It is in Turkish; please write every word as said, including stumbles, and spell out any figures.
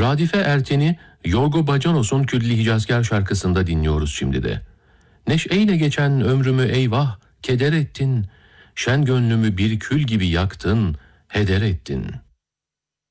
Radife Erten'i Yorgo Bacanos'un Külli Hicazkar şarkısında dinliyoruz şimdi de. Neşeyle geçen ömrümü eyvah keder ettin, şen gönlümü bir kül gibi yaktın, heder ettin.